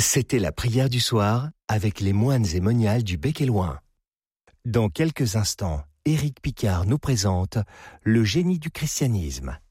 C'était la prière du soir avec les moines et moniales du Bec et Loing. Dans quelques instants, Éric Picard nous présente le génie du christianisme.